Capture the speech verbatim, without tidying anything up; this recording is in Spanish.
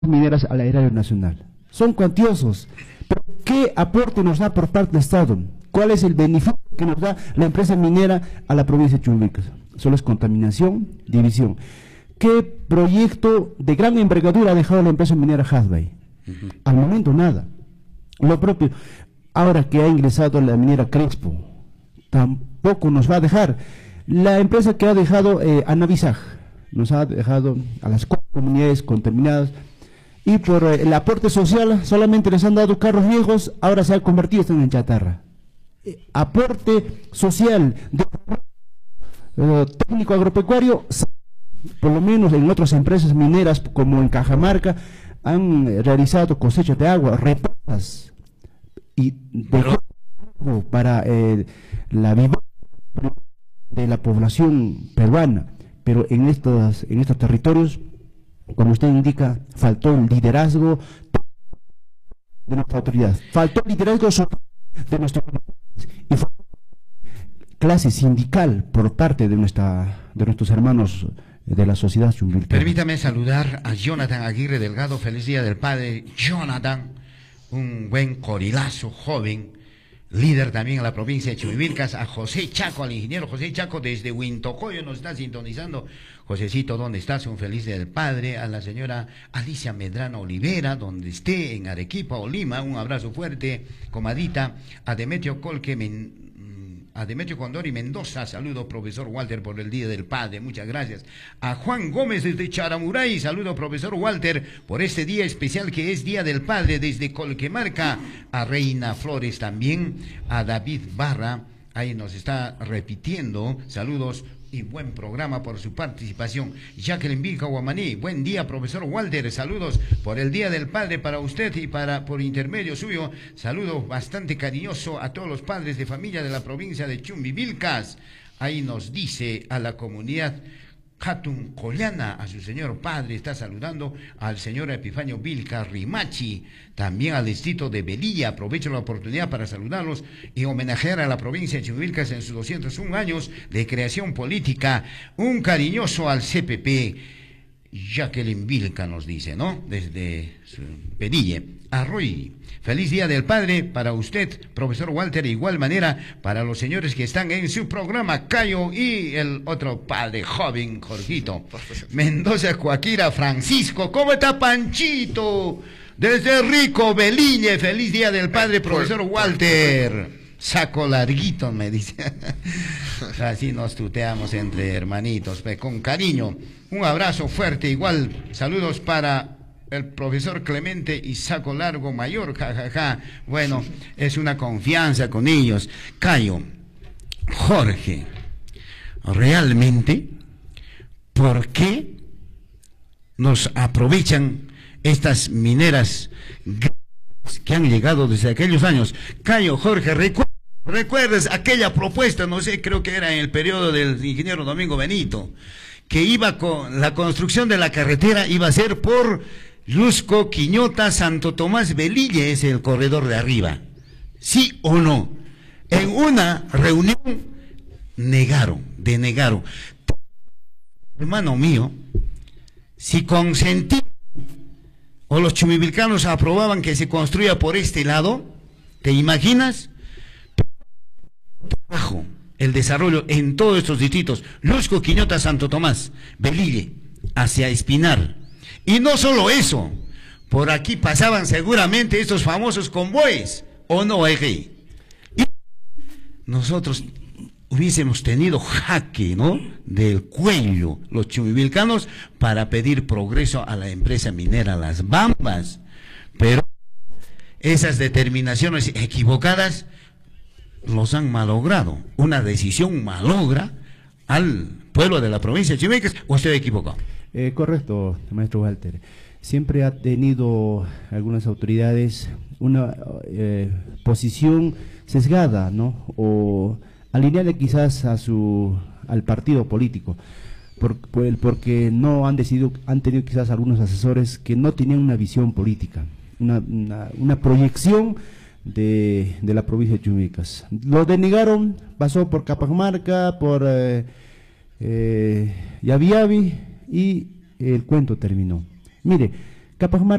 mineras al erario nacional. Son cuantiosos, pero ¿qué aporte nos da por parte del Estado? ¿Cuál es el beneficio que nos da la empresa minera a la provincia de Chumbivilcas? Solo es contaminación, división. ¿Qué proyecto de gran envergadura ha dejado la empresa minera Hasbay? Uh-huh. Al momento nada. Lo propio, ahora que ha ingresado la minera Crespo, tampoco nos va a dejar. La empresa que ha dejado eh, Anavisaj, nos ha dejado a las cuatro comunidades contaminadas, y por eh, el aporte social solamente les han dado carros viejos, ahora se ha convertido en chatarra. Eh, aporte social de eh, técnico agropecuario, por lo menos en otras empresas mineras como en Cajamarca han eh, realizado cosechas de agua, represas y de para eh, la vivienda de la población peruana, pero en estos en estos territorios, como usted indica, faltó el liderazgo de nuestra autoridad, faltó el liderazgo de nuestra y fue clase sindical por parte de nuestra de nuestros hermanos de la sociedad chumbilcana. Permítame saludar a Jonathan Aguirre Delgado, feliz día del padre. Jonathan, un buen corilazo, joven, líder también en la provincia de Chumbivilcas. A José Chaco, al ingeniero José Chaco desde Huintocoyo nos está sintonizando. Josécito, ¿dónde estás? Un feliz día del padre. A la señora Alicia Medrano Olivera, donde esté, en Arequipa o Lima, un abrazo fuerte, comadita. A Demetrio Colque, Men a Demetrio Condori Mendoza, saludo profesor Walter por el Día del Padre, muchas gracias. A Juan Gómez desde Charamuray, saludo profesor Walter por este día especial que es Día del Padre desde Colquemarca. A Reina Flores también, a David Barra, ahí nos está repitiendo, saludos y buen programa por su participación. Jacqueline Vilca Guamaní, buen día profesor Walter, saludos por el Día del Padre para usted y para por intermedio suyo, saludo bastante cariñoso a todos los padres de familia de la provincia de Chumbivilcas. Ahí nos dice a la comunidad Hatun Collana, a su señor padre, está saludando al señor Epifanio Vilca Rimachi, también al distrito de Velilla. Aprovecho la oportunidad para saludarlos y homenajear a la provincia de Chumbivilcas en sus doscientos un años de creación política. Un cariñoso al C P P. Jacqueline Vilca nos dice, ¿no? Desde Velilla. Arroy. Feliz Día del Padre para usted, profesor Walter, de igual manera para los señores que están en su programa, Cayo y el otro padre joven, Jorgito. Mendoza, Coaquira, Francisco, ¿cómo está Panchito? Desde Rico, Beliñe, feliz Día del Padre, profesor Walter. Saco larguito, me dice. Así nos tuteamos entre hermanitos, con cariño. Un abrazo fuerte, igual, saludos para el profesor Clemente y Saco Largo Mayor, jajaja. Ja, ja. Bueno, es una confianza con ellos. Cayo, Jorge, realmente, ¿por qué nos aprovechan estas mineras que han llegado desde aquellos años? Cayo, Jorge, recu recuerdas aquella propuesta, no sé, creo que era en el periodo del ingeniero Domingo Benito, que iba con la construcción de la carretera, iba a ser por Lusco, Quiñota, Santo Tomás, Velilla, es el corredor de arriba. ¿Sí o no? En una reunión negaron, denegaron. Hermano mío, si consentí o los chumbivilcanos aprobaban que se construya por este lado, ¿te imaginas? Trabajo, el desarrollo en todos estos distritos, Lusco, Quiñota, Santo Tomás, Velille, hacia Espinar. Y no solo eso, por aquí pasaban seguramente estos famosos convoys, ¿o no, Eje? Y nosotros hubiésemos tenido jaque, ¿no?, del cuello, los chumbivilcanos, para pedir progreso a la empresa minera Las Bambas. Pero esas determinaciones equivocadas los han malogrado. Una decisión malogra al pueblo de la provincia de Chumbivilcas, ¿o estoy equivocado? Eh, correcto, maestro Walter. Siempre ha tenido algunas autoridades una eh, posición sesgada, ¿no?, o alineada quizás a su al partido político, por, por, porque no han decidido, han tenido quizás algunos asesores que no tenían una visión política, una, una, una proyección de, de la provincia de Chumbivilcas. Lo denegaron, pasó por Capamarca, por eh, eh, Yavi Yavi, y el cuento terminó. Mire, capaz